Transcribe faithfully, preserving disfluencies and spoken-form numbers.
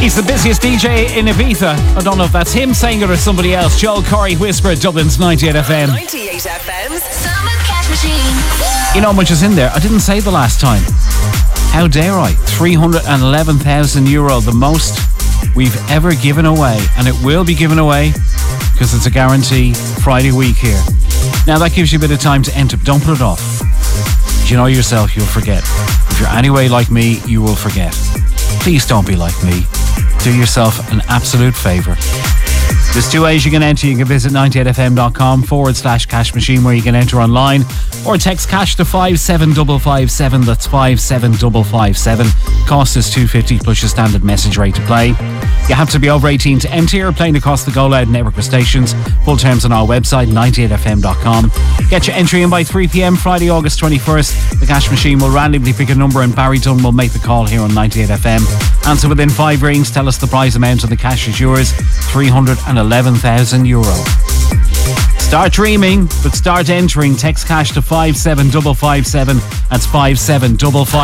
He's the busiest D J in Ibiza. I don't know if that's him saying it or somebody else. Joel Corey, Whisper at Dublin's ninety-eight F M. ninety-eight F M's Summer Cash Machine. You know how much is in there? I didn't say the last time. How dare I? three hundred eleven thousand euro, the most we've ever given away. And it will be given away because it's a guarantee Friday week here. Now that gives you a bit of time to enter. Don't put it off. You know yourself, you'll forget. If you're anyway like me, you will forget. Please don't be like me. Do yourself an absolute favour. There's two ways you can enter. You can visit ninety-eight fm.com forward slash cash machine where you can enter online, or text cash to five seven five five seven. That's five seven five five seven. Cost is two fifty plus your standard message rate to play. You have to be over eighteen to enter. Playing across the Go Loud network of stations. Full terms on our website, ninety-eight f m dot com. Get your entry in by three p.m. Friday, August twenty-first. The cash machine will randomly pick a number and Barry Dunn will make the call here on ninety-eight F M. Answer within five rings. Tell us the prize amount and the cash is yours. three hundred eleven thousand euro. Start dreaming, but start entering. Text cash to five seven five five seven. That's five seven five five.